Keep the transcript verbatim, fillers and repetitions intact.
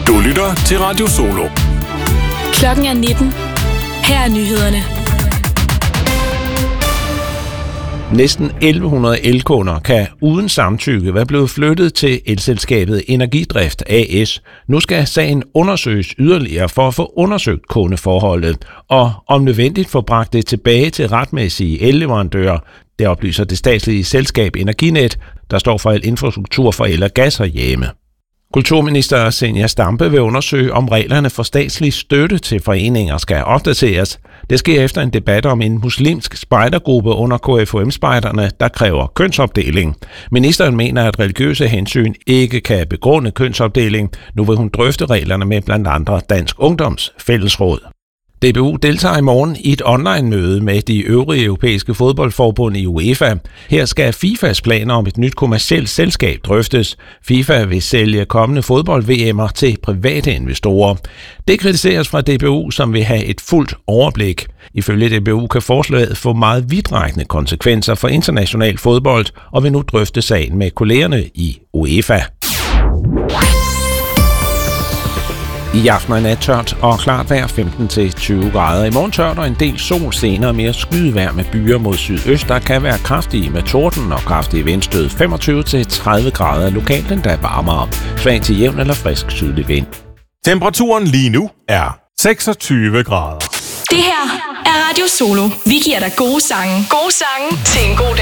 Du lytter til Radio Solo. Klokken er nitten. Her er nyhederne. Næsten elleve hundrede elkunder kan uden samtykke være blevet flyttet til elselskabet Energidrift A S. Nu skal sagen undersøges yderligere for at få undersøgt kundeforholdet, og om nødvendigt få bragt det tilbage til retmæssige elleverandører. Det oplyser det statslige selskab Energinet, der står for al infrastruktur for el og gas herhjemme. Kulturminister Zenia Stampe vil undersøge, om reglerne for statslig støtte til foreninger skal opdateres. Det sker efter en debat om en muslimsk spejdergruppe under K F U M-spejderne, der kræver kønsopdeling. Ministeren mener, at religiøse hensyn ikke kan begrunde kønsopdeling. Nu vil hun drøfte reglerne med blandt andre Dansk Ungdoms Fællesråd. D B U deltager i morgen i et online-møde med de øvrige europæiske fodboldforbund i UEFA. Her skal FIFAs planer om et nyt kommercielt selskab drøftes. FIFA vil sælge kommende fodbold-V M'er til private investorer. Det kritiseres fra D B U, som vil have et fuldt overblik. Ifølge D B U kan forslaget få meget vidtrækkende konsekvenser for international fodbold, og vil nu drøfte sagen med kollegerne i UEFA. I aften er nat tørt og klart vejr femten til tyve grader. I morgen tørt og en del sol, senere mere skydevejr med byer mod sydøst, der kan være kraftige med torden og kraftige vindstød. femogtyve til tredive grader, lokalt endda varmere. Svag til jævn eller frisk sydlig vind. Temperaturen lige nu er seksogtyve grader. Det her er Radio Solo. Vi giver dig gode sange. Gode sange til en god dag.